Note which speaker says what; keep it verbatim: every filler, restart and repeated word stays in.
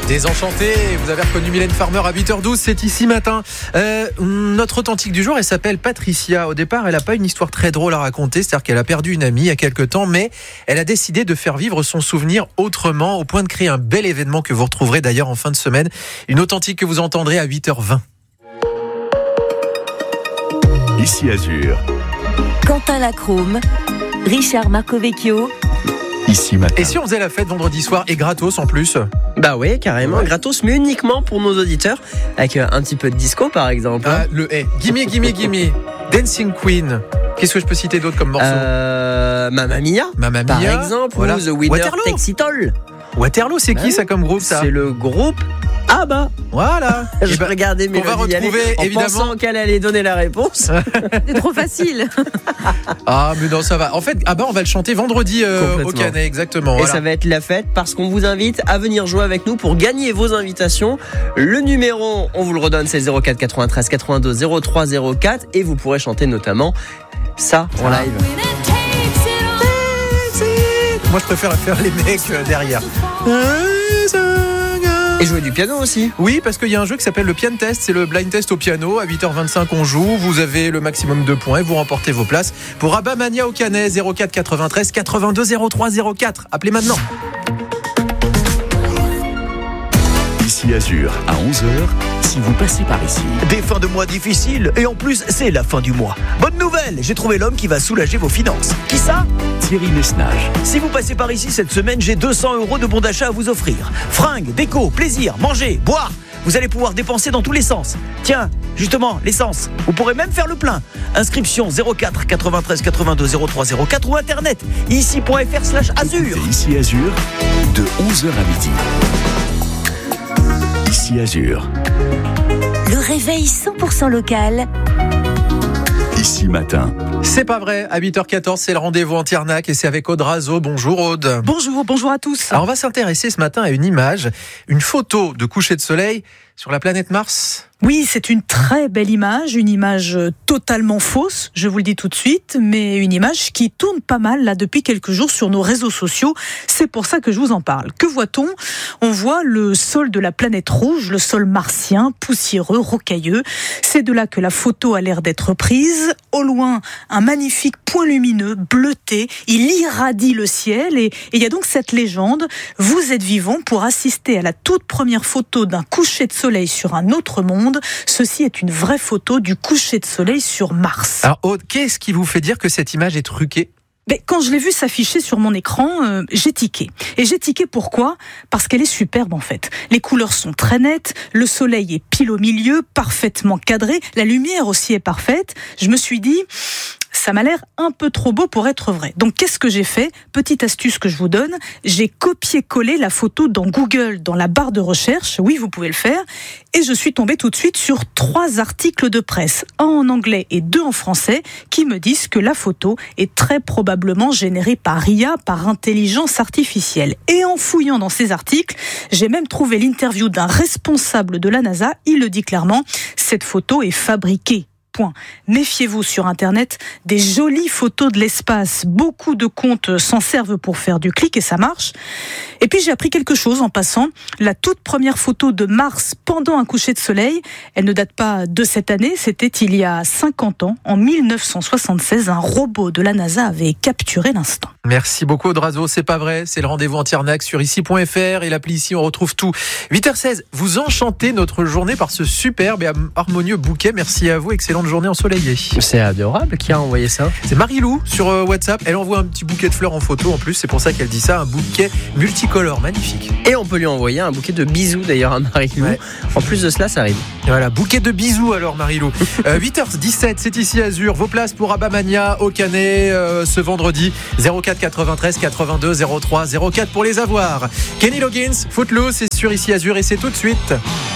Speaker 1: Désenchanté, vous avez reconnu Mylène Farmer à huit heures douze, c'est ici matin. Euh, notre authentique du jour, elle s'appelle Patricia. Au départ, elle n'a pas une histoire très drôle à raconter, c'est-à-dire qu'elle a perdu une amie il y a quelques temps, mais elle a décidé de faire vivre son souvenir autrement, au point de créer un bel événement que vous retrouverez d'ailleurs en fin de semaine. Une authentique que vous entendrez à huit heures vingt.
Speaker 2: Ici Azur.
Speaker 3: Quentin Lacrome, Richard Marcovecchio.
Speaker 2: Ici matin.
Speaker 1: Et si on faisait la fête vendredi soir et gratos en plus?
Speaker 4: Bah ouais, carrément, ouais. Gratos, mais uniquement pour nos auditeurs, avec un petit peu de disco par exemple.
Speaker 1: Ah, le hey, gimme, gimme, gimme, Dancing Queen. Qu'est-ce que je peux citer d'autre comme morceau?
Speaker 4: euh, Mamma Mia,
Speaker 1: Mamma
Speaker 4: par
Speaker 1: Mia,
Speaker 4: exemple,
Speaker 1: voilà.
Speaker 4: ou The Winner
Speaker 1: Waterloo.
Speaker 4: Takes It All.
Speaker 1: Waterloo, c'est qui
Speaker 4: Ouais.
Speaker 1: ça comme groupe ça?
Speaker 4: C'est le groupe Ah bah.
Speaker 1: Voilà.
Speaker 4: Je
Speaker 1: Eh ben,
Speaker 4: regardais mes
Speaker 1: on va retrouver
Speaker 4: en
Speaker 1: évidemment
Speaker 4: pensant qu'elle allait donner la réponse.
Speaker 5: C'est trop facile.
Speaker 1: Ah mais non ça va. En fait ah bah on va le chanter vendredi euh, au Canet exactement.
Speaker 4: Et
Speaker 1: Voilà.
Speaker 4: ça va être la fête parce qu'on vous invite à venir jouer avec nous pour gagner vos invitations. Le numéro, on vous le redonne, c'est zéro quatre quatre-vingt-treize quatre-vingt-deux zéro trois zéro quatre et vous pourrez chanter notamment ça en
Speaker 1: Ah.
Speaker 4: live.
Speaker 1: Moi je préfère faire les mecs euh, derrière.
Speaker 4: Et jouer du piano aussi.
Speaker 1: Oui, parce qu'il y a un jeu qui s'appelle le Piano Test, c'est le blind test au piano. À huit heures vingt-cinq, on joue. Vous avez le maximum de points et vous remportez vos places pour Abba Mania au Canet. Zéro quatre quatre-vingt-treize quatre-vingt-deux zéro trois zéro quatre. Appelez maintenant.
Speaker 2: Ici Azur, à onze heures, si vous passez par ici.
Speaker 6: Des fins de mois difficiles et en plus c'est la fin du mois. Bonne nouvelle, j'ai trouvé l'homme qui va soulager vos finances. Qui ça?
Speaker 2: Thierry Messnage.
Speaker 6: Si vous passez par ici cette semaine, j'ai deux cents euros de bons d'achat à vous offrir. Fringues, déco, plaisir, manger, boire. Vous allez pouvoir dépenser dans tous les sens. Tiens, justement, l'essence. Vous pourrez même faire le plein. Inscription zéro quatre quatre-vingt-treize quatre-vingt-deux zéro trois zéro quatre ou internet ici.fr slash Azur.
Speaker 2: C'est Ici Azur, de onze heures à midi. Ici Azur,
Speaker 3: Le réveil cent pour cent local.
Speaker 2: ici matin.
Speaker 1: C'est pas vrai, à huit heures quatorze, c'est le rendez-vous en Tiernac et c'est avec Aude Razo. Bonjour Aude.
Speaker 5: Bonjour, bonjour à tous.
Speaker 1: Alors on va s'intéresser ce matin à une image, une photo de coucher de soleil sur la planète Mars.
Speaker 5: Oui, c'est une très belle image, une image totalement fausse, je vous le dis tout de suite, mais une image qui tourne pas mal là depuis quelques jours sur nos réseaux sociaux. C'est pour ça que je vous en parle. Que voit-on? On voit le sol de la planète rouge, le sol martien, poussiéreux, rocailleux. C'est de là que la photo a l'air d'être prise. Au loin, un magnifique point lumineux, bleuté. Il irradie le ciel et il y a donc cette légende. Vous êtes vivant pour assister à la toute première photo d'un coucher de soleil sur un autre monde. Ceci est une vraie photo du coucher de soleil sur Mars.
Speaker 1: Alors Aude, qu'est-ce qui vous fait dire que cette image est truquée?
Speaker 5: Mais quand je l'ai vue s'afficher sur mon écran, euh, j'ai tiqué. Et j'ai tiqué pourquoi? Parce qu'elle est superbe en fait. Les couleurs sont très nettes, le soleil est pile au milieu, parfaitement cadré, la lumière aussi est parfaite. Je me suis dit, ça m'a l'air un peu trop beau pour être vrai. Donc qu'est-ce que j'ai fait? Petite astuce que je vous donne, j'ai copié-collé la photo dans Google, dans la barre de recherche, oui vous pouvez le faire, et je suis tombée tout de suite sur trois articles de presse, un en anglais et deux en français, qui me disent que la photo est très probablement générée par I A, par intelligence artificielle. Et en fouillant dans ces articles, j'ai même trouvé l'interview d'un responsable de la NASA, il le dit clairement, cette photo est fabriquée. Point. Méfiez-vous sur Internet des jolies photos de l'espace. Beaucoup de comptes s'en servent pour faire du clic et ça marche. Et puis j'ai appris quelque chose en passant. La toute première photo de Mars pendant un coucher de soleil, elle ne date pas de cette année, c'était il y a cinquante ans. En mille neuf cent soixante-seize, un robot de la NASA avait capturé l'instant.
Speaker 1: Merci beaucoup Aude Razo, c'est pas vrai, c'est le rendez-vous en Tiernac sur ici.fr et l'appli ici, on retrouve tout. huit heures seize, vous enchantez notre journée par ce superbe et harmonieux bouquet. Merci à vous, excellente journée ensoleillée.
Speaker 4: C'est adorable. Qui a envoyé ça?
Speaker 1: C'est Marie-Lou sur euh, WhatsApp, elle envoie un petit bouquet de fleurs en photo en plus, c'est pour ça qu'elle dit ça, un bouquet multicolore, magnifique.
Speaker 4: Et on peut lui envoyer un bouquet de bisous d'ailleurs à Marie-Lou.
Speaker 1: Ouais.
Speaker 4: En plus de cela, ça arrive.
Speaker 1: Et voilà, bouquet de bisous alors Marie-Lou. euh, huit heures dix-sept, c'est ici Azur, vos places pour Abba Mania au Canet euh, ce vendredi. Zéro quatre quatre-vingt-treize quatre-vingt-deux zéro trois zéro quatre pour les avoir. Kenny Loggins, Footloose, c'est sur ici Azur et c'est tout de suite.